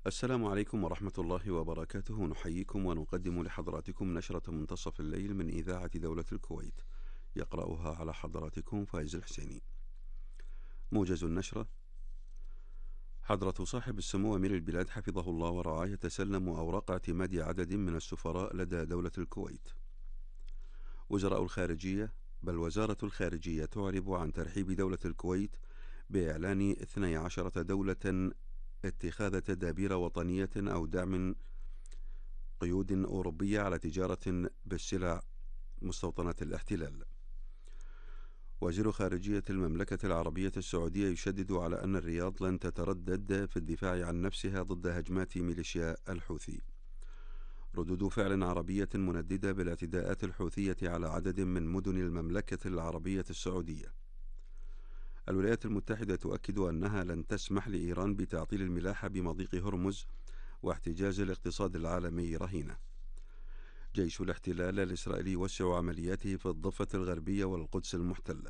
السلام عليكم ورحمة الله وبركاته. نحييكم ونقدم لحضراتكم نشرة منتصف الليل من إذاعة دولة الكويت، يقرأها على حضراتكم فايز الحسيني. موجز النشرة: حضرة صاحب السمو أمير البلاد حفظه الله ورعاه يتسلم أوراق اعتماد عدد من السفراء لدى دولة الكويت. وزراء الخارجية بل وزارة الخارجية تعرب عن ترحيب دولة الكويت بإعلان 12 دولة اتخاذ تدابير وطنية أو دعم قيود أوروبية على تجارة بالسلع مستوطنات الاحتلال. وزير خارجية المملكة العربية السعودية يشدد على أن الرياض لن تتردد في الدفاع عن نفسها ضد هجمات ميليشيا الحوثي. ردود فعل عربية منددة بالاعتداءات الحوثية على عدد من مدن المملكة العربية السعودية. الولايات المتحدة تؤكد أنها لن تسمح لإيران بتعطيل الملاحة بمضيق هرمز واحتجاز الاقتصاد العالمي رهينة. جيش الاحتلال الإسرائيلي يوسع عملياته في الضفة الغربية والقدس المحتلة.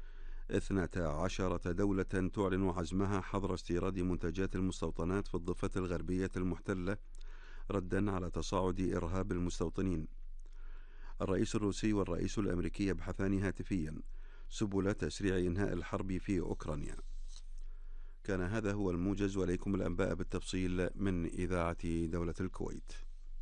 12 دولة تعلن عزمها حظر استيراد منتجات المستوطنات في الضفة الغربية المحتلة ردا على تصاعد إرهاب المستوطنين. الرئيس الروسي والرئيس الأمريكي يبحثان هاتفيا سبل تسريع إنهاء الحرب في أوكرانيا. كان هذا هو الموجز، وإليكم الأنباء بالتفصيل من إذاعة دولة الكويت.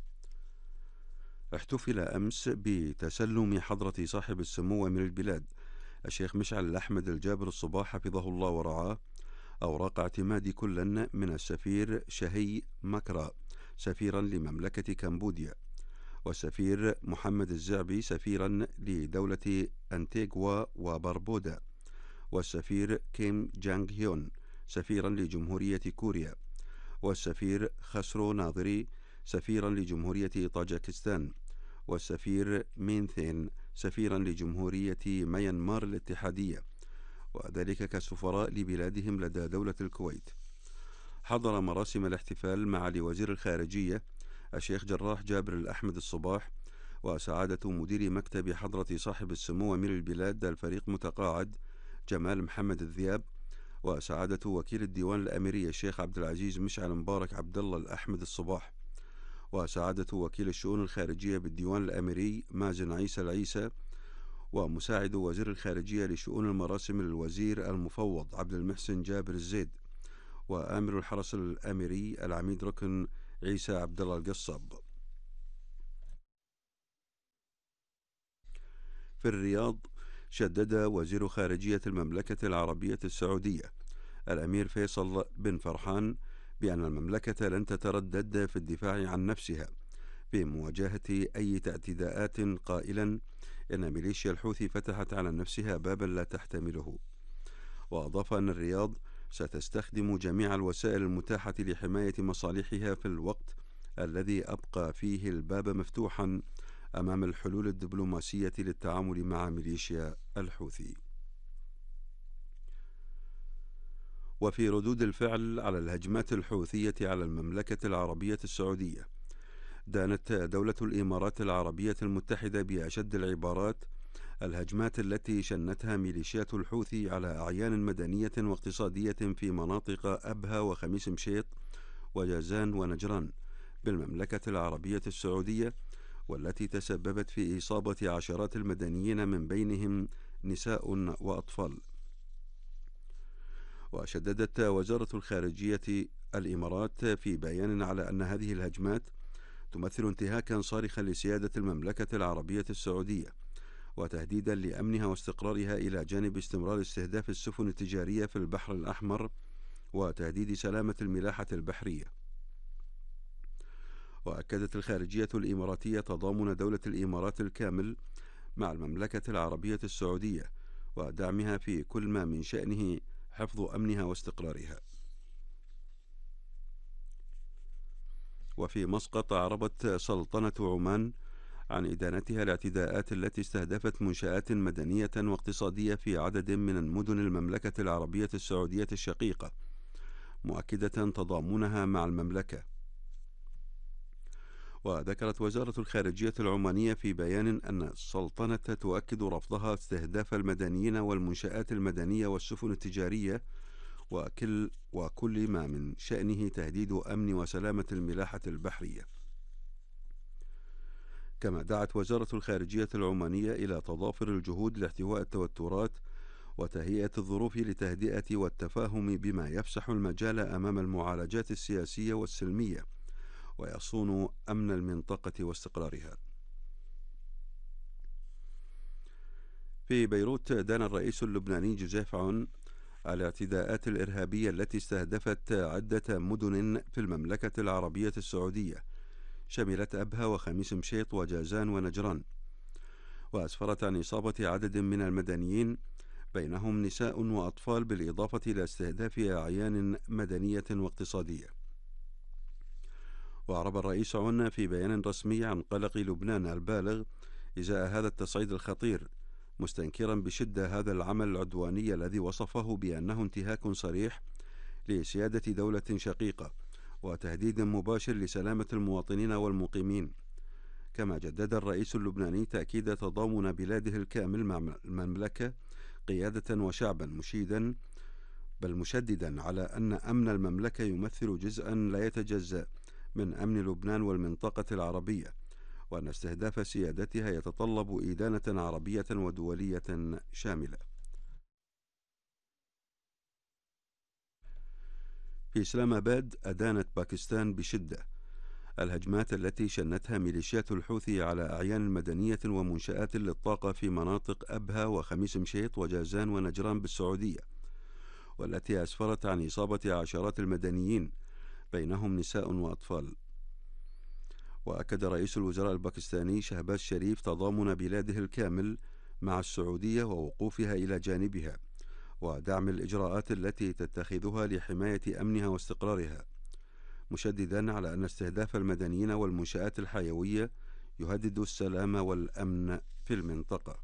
احتفل أمس بتسلم حضرة صاحب السمو أمير البلاد الشيخ مشعل الأحمد الجابر الصباح حفظه الله ورعاه أوراق اعتماد كل من السفير شهي مكرا سفيرا لمملكة كمبوديا، والسفير محمد الزعبي سفيرا لدولة أنتيغوا وبربودا، والسفير كيم جانغ هيون سفيرا لجمهورية كوريا، والسفير خسرو ناظري سفيرا لجمهورية طاجكستان، والسفير مينثين سفيرا لجمهورية ميانمار الاتحادية، وذلك كسفراء لبلادهم لدى دولة الكويت. حضر مراسم الاحتفال معالي وزير الخارجية الشيخ جراح جابر الأحمد الصباح، وسعادة مدير مكتب حضرة صاحب السمو أمير البلاد الفريق متقاعد جمال محمد الذياب، وسعادة وكيل الديوان الأميري الشيخ عبد العزيز مشعل مبارك عبد الله الأحمد الصباح، وسعادة وكيل الشؤون الخارجية بالديوان الأميري مازن عيسى العيسى، ومساعد وزير الخارجية لشؤون المراسم الوزير المفوض عبد المحسن جابر الزيد، وآمر الحرس الأميري العميد ركن عيسى عبد الله القصاب. في الرياض شدد وزير خارجية المملكة العربية السعودية الأمير فيصل بن فرحان بأن المملكة لن تتردد في الدفاع عن نفسها في مواجهة أي اعتداءات، قائلا إن ميليشيا الحوثي فتحت على نفسها بابا لا تحتمله. وأضاف أن الرياض ستستخدم جميع الوسائل المتاحة لحماية مصالحها في الوقت الذي أبقى فيه الباب مفتوحا أمام الحلول الدبلوماسية للتعامل مع ميليشيا الحوثي. وفي ردود الفعل على الهجمات الحوثية على المملكة العربية السعودية، دانت دولة الإمارات العربية المتحدة بأشد العبارات الهجمات التي شنتها ميليشيات الحوثي على أعيان مدنية واقتصادية في مناطق أبها وخميس مشيط وجازان ونجران بالمملكة العربية السعودية، والتي تسببت في إصابة عشرات المدنيين من بينهم نساء وأطفال. وشددت وزارة الخارجية الإمارات في بيان على أن هذه الهجمات تمثل انتهاكا صارخا لسيادة المملكة العربية السعودية وتهديدا لأمنها واستقرارها، إلى جانب استمرار استهداف السفن التجارية في البحر الأحمر وتهديد سلامة الملاحة البحرية. وأكدت الخارجية الإماراتية تضامن دولة الإمارات الكامل مع المملكة العربية السعودية ودعمها في كل ما من شأنه حفظ أمنها واستقرارها. وفي مسقط أعربت سلطنة عمان عن إدانتها الاعتداءات التي استهدفت منشآت مدنية واقتصادية في عدد من مدن المملكة العربية السعودية الشقيقة، مؤكدة تضامنها مع المملكة. وذكرت وزارة الخارجية العمانية في بيان أن السلطنة تؤكد رفضها استهداف المدنيين والمنشآت المدنية والسفن التجارية، وكل ما من شأنه تهديد أمن وسلامة الملاحة البحرية. كما دعت وزارة الخارجية العمانية إلى تضافر الجهود لاحتواء التوترات وتهيئة الظروف لتهدئة والتفاهم بما يفسح المجال أمام المعالجات السياسية والسلمية ويصون أمن المنطقة واستقرارها. في بيروت دان الرئيس اللبناني جوزيف عون الاعتداءات الإرهابية التي استهدفت عدة مدن في المملكة العربية السعودية شملت أبها وخميس مشيط وجازان ونجران، وأسفرت عن إصابة عدد من المدنيين بينهم نساء وأطفال، بالإضافة إلى استهداف أعيان مدنية واقتصادية. وأعرب الرئيس عون في بيان رسمي عن قلق لبنان البالغ إزاء هذا التصعيد الخطير، مستنكرا بشدة هذا العمل العدواني الذي وصفه بأنه انتهاك صريح لسيادة دولة شقيقة وتهديد مباشر لسلامة المواطنين والمقيمين. كما جدد الرئيس اللبناني تأكيد تضامن بلاده الكامل مع المملكة قيادة وشعبا، مشددا على أن أمن المملكة يمثل جزءا لا يتجزأ من أمن لبنان والمنطقة العربية، وأن استهداف سيادتها يتطلب إدانة عربية ودولية شاملة. في إسلام آباد أدانت باكستان بشدة الهجمات التي شنتها ميليشيات الحوثي على أعيان مدنية ومنشآت للطاقة في مناطق أبها وخميس مشيط وجازان ونجران بالسعودية، والتي أسفرت عن إصابة عشرات المدنيين بينهم نساء وأطفال. وأكد رئيس الوزراء الباكستاني شهباز شريف تضامن بلاده الكامل مع السعودية ووقوفها إلى جانبها ودعم الإجراءات التي تتخذها لحماية أمنها واستقرارها، مشددا على أن استهداف المدنيين والمنشآت الحيوية يهدد السلام والأمن في المنطقة.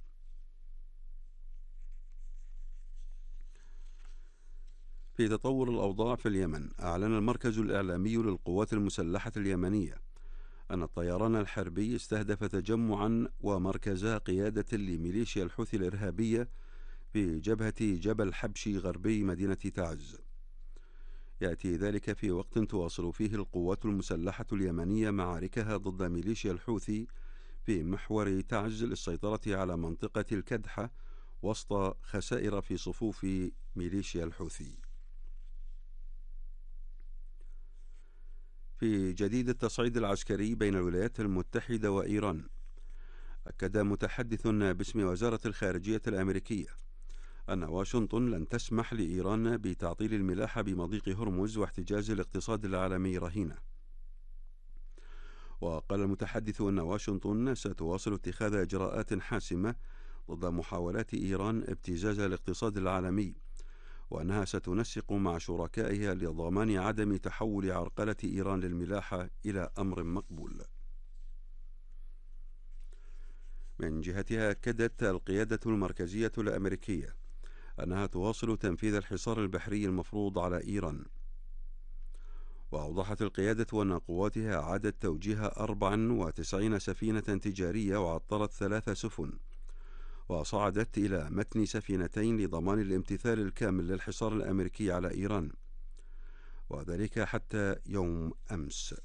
في تطور الأوضاع في اليمن، أعلن المركز الإعلامي للقوات المسلحة اليمنية أن الطيران الحربي استهدف تجمعا ومركز قيادة لميليشيا الحوثي الإرهابية في جبهة جبل حبشي غربي مدينة تعز. يأتي ذلك في وقت تواصل فيه القوات المسلحة اليمنية معاركها ضد ميليشيا الحوثي في محور تعز للسيطرة على منطقة الكدحة وسط خسائر في صفوف ميليشيا الحوثي. في جديد التصعيد العسكري بين الولايات المتحدة وإيران، أكد متحدث باسم وزارة الخارجية الأمريكية أن واشنطن لن تسمح لإيران بتعطيل الملاحة بمضيق هرمز واحتجاز الاقتصاد العالمي رهينة. وقال المتحدث أن واشنطن ستواصل اتخاذ إجراءات حاسمة ضد محاولات إيران ابتزاز الاقتصاد العالمي، وأنها ستنسق مع شركائها لضمان عدم تحول عرقلة إيران للملاحة إلى أمر مقبول. من جهتها أكدت القيادة المركزية الأمريكية أنها تواصل تنفيذ الحصار البحري المفروض على إيران. وأوضحت القيادة أن قواتها أعادت توجيه 94 سفينة تجارية وعطلت 3 سفن، وصعدت إلى متن سفينتين لضمان الامتثال الكامل للحصار الأمريكي على إيران، وذلك حتى يوم أمس.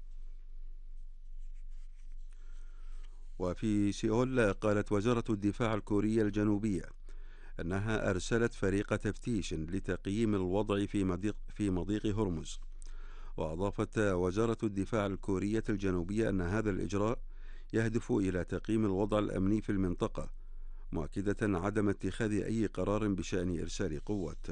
وفي سيول، قالت وزارة الدفاع الكورية الجنوبية أنها أرسلت فريق تفتيش لتقييم الوضع في مضيق هرمز. وأضافت وزارة الدفاع الكورية الجنوبية أن هذا الإجراء يهدف إلى تقييم الوضع الأمني في المنطقة، مؤكدة عدم اتخاذ أي قرار بشأن إرسال قوات.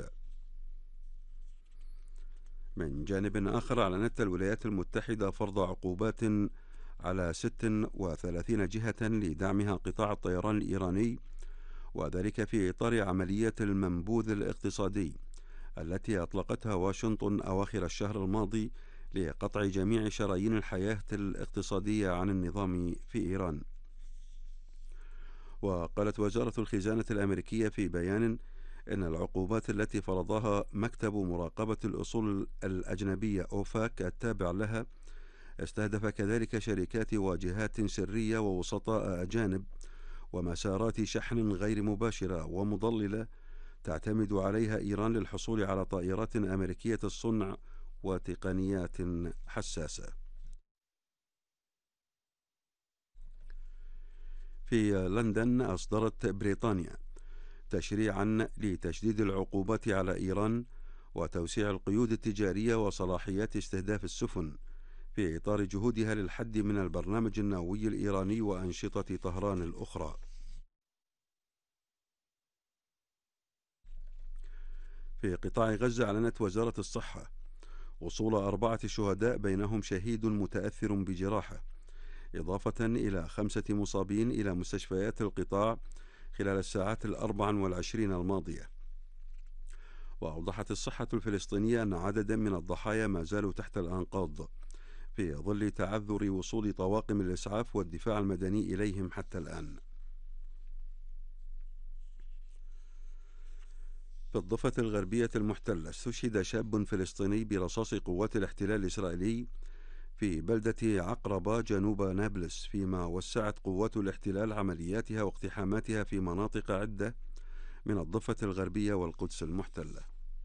من جانب آخر، أعلنت الولايات المتحدة فرض عقوبات على 36 جهة لدعمها قطاع الطيران الإيراني، وذلك في إطار عملية المنبوذ الاقتصادي التي أطلقتها واشنطن أواخر الشهر الماضي لقطع جميع شرايين الحياة الاقتصادية عن النظام في إيران. وقالت وزارة الخزانة الأمريكية في بيان إن العقوبات التي فرضها مكتب مراقبة الأصول الأجنبية أوفاك التابع لها استهدف كذلك شركات وجهات سرية ووسطاء أجانب ومسارات شحن غير مباشرة ومضللة تعتمد عليها إيران للحصول على طائرات أمريكية الصنع وتقنيات حساسة. في لندن أصدرت بريطانيا تشريعا لتشديد العقوبات على إيران وتوسيع القيود التجارية وصلاحيات استهداف السفن في إطار جهودها للحد من البرنامج النووي الإيراني وأنشطة طهران الأخرى. في قطاع غزة أعلنت وزارة الصحة وصول 4 شهداء بينهم شهيد متأثر بجراحة، إضافة إلى 5 مصابين إلى مستشفيات القطاع خلال الساعات 24 الماضية. وأوضحت الصحة الفلسطينية أن عددا من الضحايا ما زالوا تحت الأنقاض في ظل تعذر وصول طواقم الإسعاف والدفاع المدني إليهم حتى الآن. في الضفة الغربية المحتلة استشهد شاب فلسطيني برصاص قوات الاحتلال الإسرائيلي في بلدة عقربة جنوب نابلس، فيما وسعت قوات الاحتلال عملياتها واقتحاماتها في مناطق عدة من الضفة الغربية والقدس المحتلة.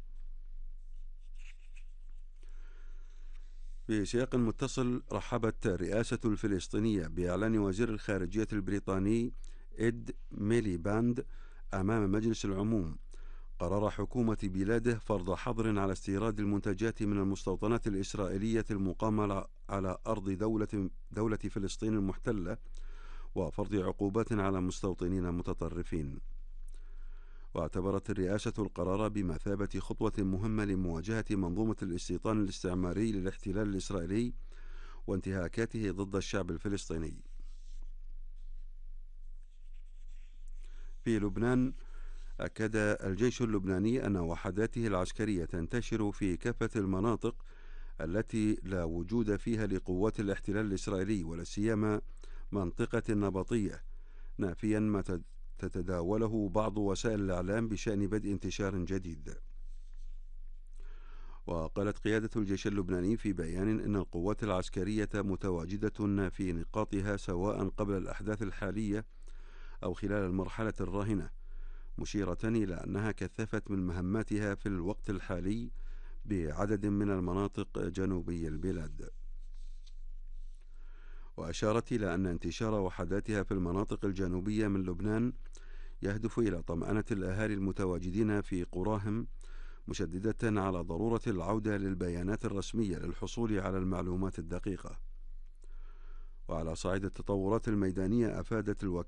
في سياق متصل، رحبت الرئاسة الفلسطينية بإعلان وزير الخارجية البريطاني إد ميليباند أمام مجلس العموم قرار حكومة بلاده فرض حظر على استيراد المنتجات من المستوطنات الإسرائيلية المقامة على أرض دولة فلسطين المحتلة، وفرض عقوبات على مستوطنين متطرفين. واعتبرت الرئاسة القرار بمثابة خطوة مهمة لمواجهة منظومة الاستيطان الاستعماري للاحتلال الإسرائيلي وانتهاكاته ضد الشعب الفلسطيني. في لبنان، أكد الجيش اللبناني أن وحداته العسكرية تنتشر في كافة المناطق التي لا وجود فيها لقوات الاحتلال الإسرائيلي، ولا سيما منطقة النبطية، نافيا ما تتداوله بعض وسائل الإعلام بشأن بدء انتشار جديد. وقالت قيادة الجيش اللبناني في بيان أن القوات العسكرية متواجدة في نقاطها سواء قبل الأحداث الحالية أو خلال المرحلة الراهنة، مشيرة إلى أنها كثفت من مهماتها في الوقت الحالي بعدد من المناطق جنوبي البلاد. وأشارت إلى أن انتشار وحداتها في المناطق الجنوبية من لبنان يهدف إلى طمأنة الأهالي المتواجدين في قراهم، مشددة على ضرورة العودة للبيانات الرسمية للحصول على المعلومات الدقيقة. وعلى صعيد التطورات الميدانية، أفادت الوكالة